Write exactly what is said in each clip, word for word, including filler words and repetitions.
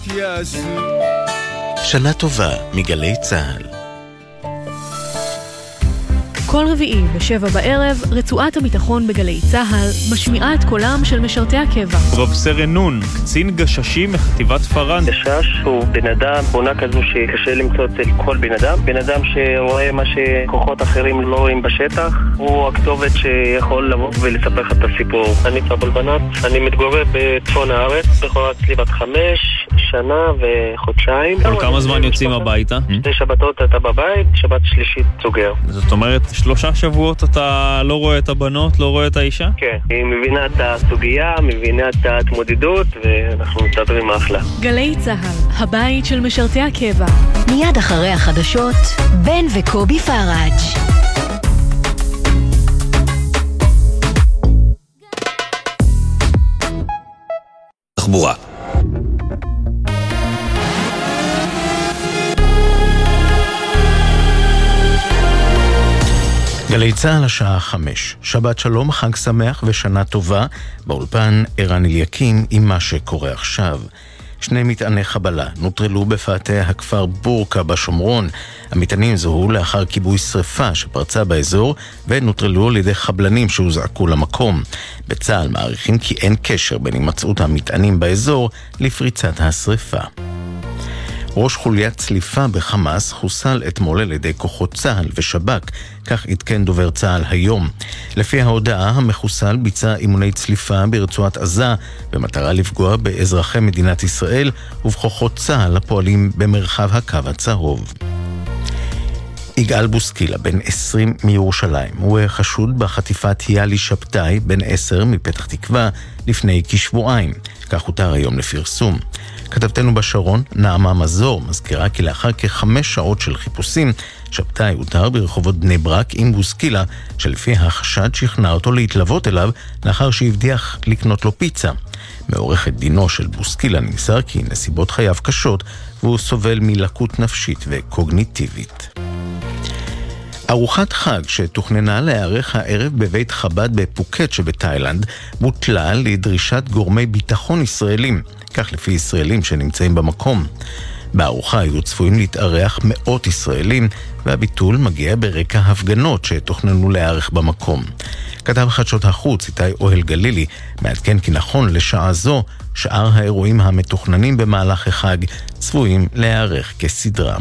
יעשו. שנה טובה מגלי צהל. כל רביעי בשבע בערב, רצועת הביטחון בגלי צהל משמיעה את קולם של משרתי הקבע. רב סרן נון, קצין גששי מחטיבת פרן. גשש הוא בן אדם, בונה כזו שקשה למצוא אצל כל בן אדם. בן אדם שרואה מה שכוחות אחרים לא רואים בשטח. הוא הכתובת שיכול לבוא ולספר לך את הסיפור. אני פבל בנת, אני מתגורר בצפון הארץ, בחורה אצלי בת חמש, שנה וחודשיים. כל כמה זמן יוצאים הביתה? שתי שבתות אתה בבית, שבת שלישית סוגר. זאת אומרת, שלושה שבועות אתה לא רואה את הבנות, לא רואה את האישה? כן, היא מבינה את הסוגיה, מבינה את ההתמודדות, ואנחנו מסתדרים אחלה. גלי צהל, הבית של משרתי הקבע. מיד אחרי החדשות, בן וקובי פראג'. תחבורה. גלי צהל השעה חמש. שבת שלום, חג שמח ושנה טובה. באולפן ערן אליקים עם מה שקורה עכשיו. שני מטעני חבלה נוטרלו בפאתי הכפר בורקה בשומרון. המטענים זוהו לאחר כיבוי שריפה שפרצה באזור ונוטרלו על ידי חבלנים שהוזעקו למקום. בצהל מעריכים כי אין קשר בין הימצאות המטענים באזור לפריצת השריפה. ראש חוליית צליפה בחמאס חוסל אתמול על ידי כוחות צהל ושב"כ, כך עדכן דובר צהל היום. לפי ההודעה, המחוסל ביצע אימוני צליפה ברצועת עזה במטרה לפגוע באזרחי מדינת ישראל ובכוחות צהל הפועלים במרחב הקו הצהוב. יגאל בוסקילה, בן עשרים מירושלים, הוא חשוד בחטיפת יאלי שבתאי, בן עשר מפתח תקווה, לפני כשבועיים. כך הותר היום לפרסום. כתבתנו בשרון, נעמה מזור, מזכירה כי לאחר כחמש שעות של חיפושים, שבתאי הותר ברחובות בני ברק עם בוסקילה, שלפי החשד שכנע אותו להתלוות אליו לאחר שהבטיח לקנות לו פיצה. מעורכת דינו של בוסקילה נמסר כי נסיבות חייו קשות, והוא סובל מלקות נפשית וקוגניטיבית. ארוחת חג שתוכננה להיערך הערב בבית חב"ד בפוקט שבתאילנד בוטלה לדרישת גורמי ביטחון ישראלים, כך לפי ישראלים שנמצאים במקום. בארוחה היו צפויים להתארח מאות ישראלים, והביטול מגיע ברקע הפגנות שתוכננו להיערך במקום. כתב חדשות החוץ איתי אוהל גלילי מעדכן כי נכון לשעה זו שאר האירועים המתוכננים במהלך החג צפויים להיערך כסדרם.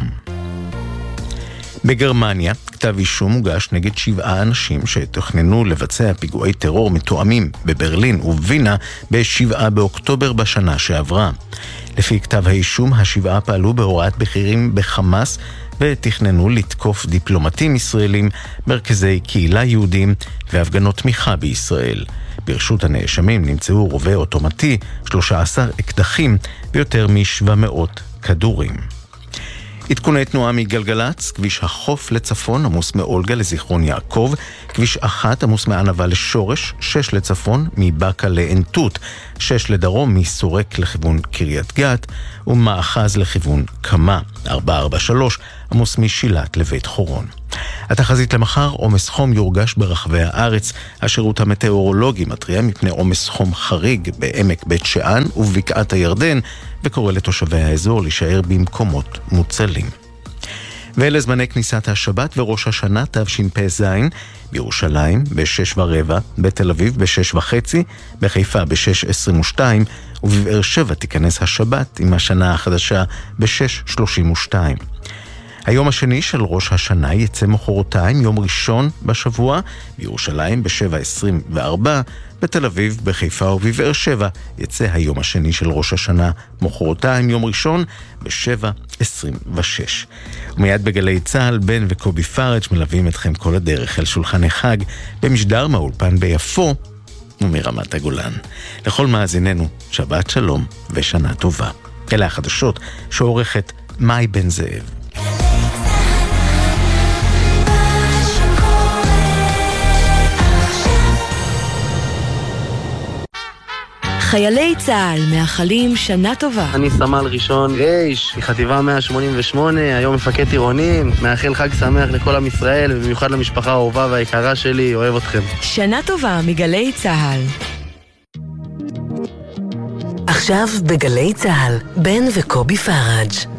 בגרמניה, כתב אישום הוגש נגד שבעה אנשים שתוכננו לבצע פיגועי טרור מתואמים בברלין ובווינה בשבעה באוקטובר בשנה שעברה. לפי כתב האישום, השבעה פעלו בהוראת בכירים בחמאס ותכננו לתקוף דיפלומטים ישראלים, מרכזי קהילה יהודים והפגנות תמיכה בישראל. ברשות הנאשמים נמצאו רובה אוטומטי, שלושה עשר אקדחים ויותר מ-שבע מאות כדורים. עדכוני תנועה מגלגלץ, כביש החוף לצפון עמוס מאולגה לזיכרון יעקב, כביש אחת עמוס מענבה לשורש, שש לצפון מבקה לענתות, שש לדרום מסורק לכיוון קריית גת, ומאחז לכיוון קמה, ארבע ארבע שלוש עמוס משילת לבית חורון. התחזית למחר, עומס חום יורגש ברחבי הארץ. השירות המטאורולוגי מתריע מפני עומס חום חריג בעמק בית שאן ובבקעת הירדן, וקורא לתושבי האזור להישאר במקומות מוצלים. ואלה זמני כניסת השבת וראש השנה תשפ"ז, בירושלים בשש ורבע, בתל אביב בשש וחצי, בחיפה בשש עשרים ושתיים, ובבאר שבע תיכנס השבת עם השנה החדשה בשש שלושים ושתיים. היום השני של ראש השנה יצא מחרתיים, יום ראשון בשבוע, בירושלים בשבע עשרים וארבע, בתל אביב, בחיפה ובבאר שבע יצא היום השני של ראש השנה מחרתיים, יום ראשון בשבע עשרים ושש. ומיד בגלי צהל, בן וקובי פראג' מלווים אתכם כל הדרך אל שולחן החג במשדר מהאולפן ביפו ומרמת הגולן. לכל מאזיננו, שבת שלום ושנה טובה. אלה החדשות שעורכת מאי בן זאב. חיילי צה"ל מאחלים שנה טובה. אני סמל ראשון רייש, מחטיבה מאה שמונים ושמונה, היום מפקד טירונים. מאחל חג שמח לכל עם ישראל, ובמיוחד למשפחה האהובה והיקרה שלי, אוהב אתכם. שנה טובה מגלי צה"ל. עכשיו בגלי צהל, בן וקובי פראג'.